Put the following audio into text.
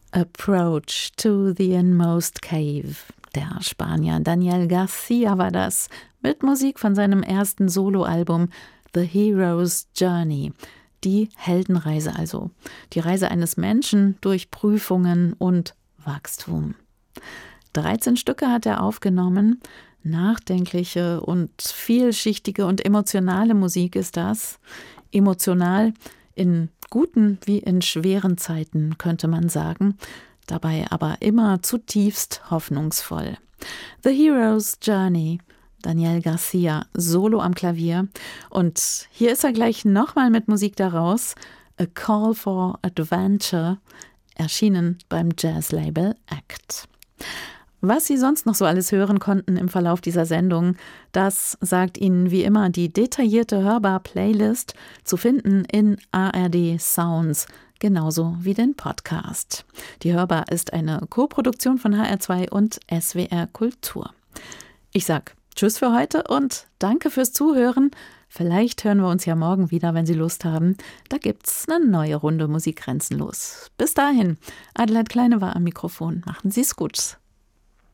Approach to the Inmost Cave. Der Spanier Daniel Garcia war das, mit Musik von seinem ersten Soloalbum The Hero's Journey. Die Heldenreise also. Die Reise eines Menschen durch Prüfungen und Wachstum. 13 Stücke hat er aufgenommen. Nachdenkliche und vielschichtige und emotionale Musik ist das. Emotional in guten wie in schweren Zeiten, könnte man sagen. Dabei aber immer zutiefst hoffnungsvoll. The Hero's Journey, Daniel Garcia, Solo am Klavier. Und hier ist er gleich nochmal mit Musik daraus. A Call for Adventure, erschienen beim Jazzlabel ACT. Was Sie sonst noch so alles hören konnten im Verlauf dieser Sendung, das sagt Ihnen wie immer die detaillierte Hörbar-Playlist, zu finden in ARD Sounds, genauso wie den Podcast. Die Hörbar ist eine Koproduktion von HR2 und SWR Kultur. Ich sag Tschüss für heute und danke fürs Zuhören. Vielleicht hören wir uns ja morgen wieder, wenn Sie Lust haben. Da gibt's eine neue Runde Musik grenzenlos. Bis dahin, Adelheid Kleine war am Mikrofon. Machen Sie's gut.